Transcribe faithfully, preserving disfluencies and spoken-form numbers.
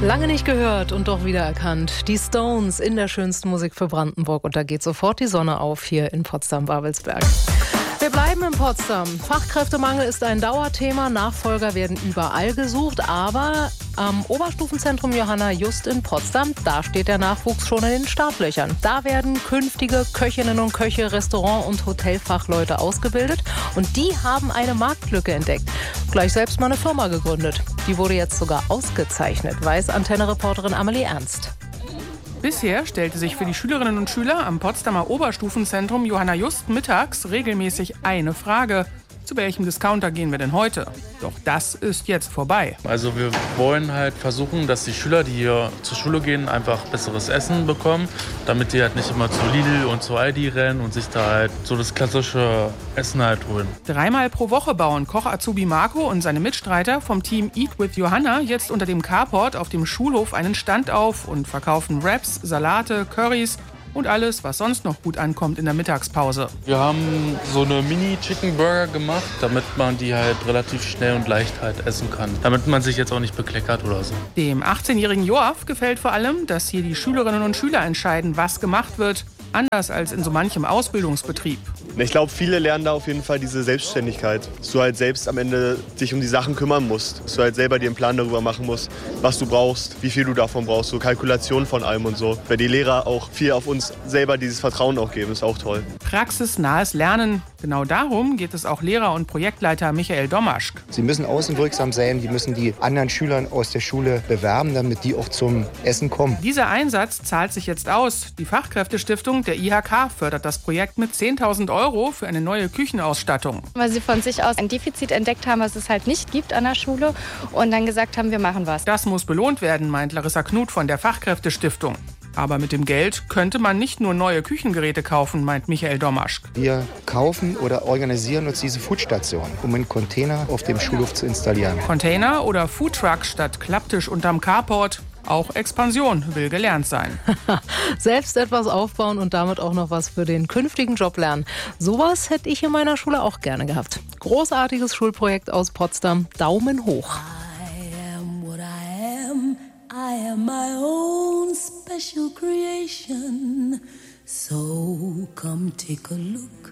Lange nicht gehört und doch wiedererkannt. Die Stones in der schönsten Musik für Brandenburg. Und da geht sofort die Sonne auf hier in Potsdam-Babelsberg. Wir bleiben in Potsdam. Fachkräftemangel ist ein Dauerthema. Nachfolger werden überall gesucht. Aber am Oberstufenzentrum Johanna Just in Potsdam, da steht der Nachwuchs schon in den Startlöchern. Da werden künftige Köchinnen und Köche, Restaurant- und Hotelfachleute ausgebildet. Und die haben eine Marktlücke entdeckt. Gleich selbst mal eine Firma gegründet. Die wurde jetzt sogar ausgezeichnet, weiß Antenne-Reporterin Amelie Ernst. Bisher stellte sich für die Schülerinnen und Schüler am Potsdamer Oberstufenzentrum Johanna Just mittags regelmäßig eine Frage: Zu welchem Discounter gehen wir denn heute? Doch das ist jetzt vorbei. Also wir wollen halt versuchen, dass die Schüler, die hier zur Schule gehen, einfach besseres Essen bekommen, damit die halt nicht immer zu Lidl und zu Aldi rennen und sich da halt so das klassische Essen halt holen. Dreimal pro Woche bauen Koch-Azubi Marco und seine Mitstreiter vom Team Eat with Johanna jetzt unter dem Carport auf dem Schulhof einen Stand auf und verkaufen Wraps, Salate, Currys und alles, was sonst noch gut ankommt in der Mittagspause. Wir haben so eine Mini-Chicken-Burger gemacht, damit man die halt relativ schnell und leicht halt essen kann. Damit man sich jetzt auch nicht bekleckert oder so. Dem achtzehnjährigen Joaf gefällt vor allem, dass hier die Schülerinnen und Schüler entscheiden, was gemacht wird. Anders als in so manchem Ausbildungsbetrieb. Ich glaube, viele lernen da auf jeden Fall diese Selbstständigkeit. Dass du halt selbst am Ende dich um die Sachen kümmern musst. Dass du halt selber dir einen Plan darüber machen musst, was du brauchst, wie viel du davon brauchst. So Kalkulation von allem und so. Weil die Lehrer auch viel auf uns selber dieses Vertrauen auch geben, ist auch toll. Praxisnahes Lernen. Genau darum geht es auch Lehrer und Projektleiter Michael Domaschk. Sie müssen außenwirksam sein, die müssen die anderen Schülern aus der Schule bewerben, damit die auch zum Essen kommen. Dieser Einsatz zahlt sich jetzt aus. Die Fachkräftestiftung der I H K fördert das Projekt mit zehntausend Euro für eine neue Küchenausstattung. Weil sie von sich aus ein Defizit entdeckt haben, was es halt nicht gibt an der Schule und dann gesagt haben, wir machen was. Das muss belohnt werden, meint Larissa Knut von der Fachkräftestiftung. Aber mit dem Geld könnte man nicht nur neue Küchengeräte kaufen, meint Michael Domaschk. Wir kaufen oder organisieren uns diese Foodstation, um einen Container auf dem Schulhof zu installieren. Container oder Foodtruck statt Klapptisch unterm Carport. Auch Expansion will gelernt sein. Selbst etwas aufbauen und damit auch noch was für den künftigen Job lernen. Sowas hätte ich in meiner Schule auch gerne gehabt. Großartiges Schulprojekt aus Potsdam. Daumen hoch. I am what I am. I am my own special creation. So come take a look